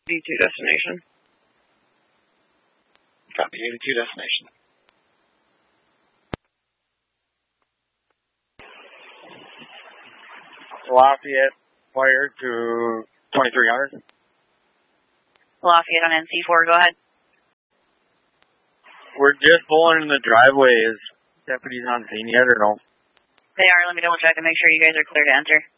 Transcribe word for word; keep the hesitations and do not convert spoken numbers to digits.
eighty-two destination. Copy, eighty-two destination. Lafayette, fire to twenty-three hundred. Lafayette on N C four, go ahead. We're just pulling in the driveway. Is deputies on scene yet or no? They are. Let me double check and make sure you guys are clear to enter.